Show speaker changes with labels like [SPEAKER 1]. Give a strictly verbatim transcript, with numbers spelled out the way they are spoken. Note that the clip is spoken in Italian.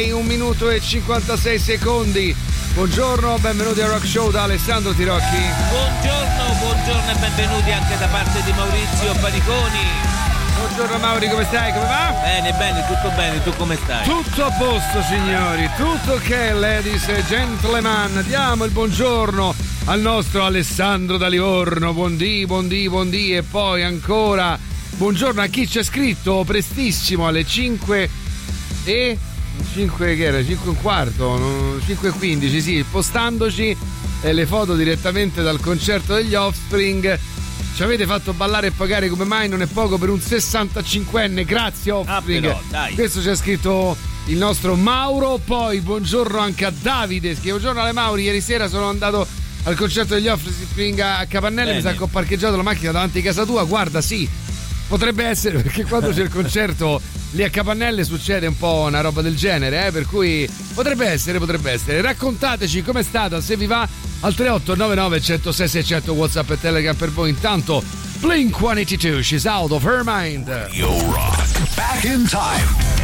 [SPEAKER 1] sei, un minuto e cinquantasei secondi. Buongiorno, benvenuti a Rock Show da Alessandro Tirocchi.
[SPEAKER 2] Buongiorno, buongiorno e benvenuti anche da parte di Maurizio Paniconi.
[SPEAKER 1] Buongiorno Mauri, come stai? Come va?
[SPEAKER 2] Bene, bene, tutto bene, tu come stai?
[SPEAKER 1] Tutto a posto signori, tutto ok ladies e gentlemen. Diamo il buongiorno al nostro Alessandro da Livorno. Buondì, buondì, buondì e poi ancora buongiorno a chi c'è scritto prestissimo alle cinque e... cinque che era? cinque e un quarto? cinque e quindici, sì, postandoci eh, le foto direttamente dal concerto degli Offspring. Ci avete fatto ballare e pagare come mai non è poco per un sessantacinquenne, grazie Offspring.
[SPEAKER 2] Ah, però, dai.
[SPEAKER 1] Questo c'è scritto il nostro Mauro. Poi buongiorno anche a Davide, scrive buongiorno alle Mauri, ieri sera sono andato al concerto degli Offspring a Capannelle. Bene. Mi sa che ho parcheggiato la macchina davanti a casa tua, guarda, sì, potrebbe essere, perché quando c'è il concerto lì a Capannelle succede un po' una roba del genere, eh? Per cui potrebbe essere, potrebbe essere. Raccontateci com'è stata, se vi va, al tre otto nove nove uno zero sei sei zero zero WhatsApp e Telegram per voi. Intanto Blink centottantadue, She's Out of Her Mind.
[SPEAKER 3] Yo Rock, back in time.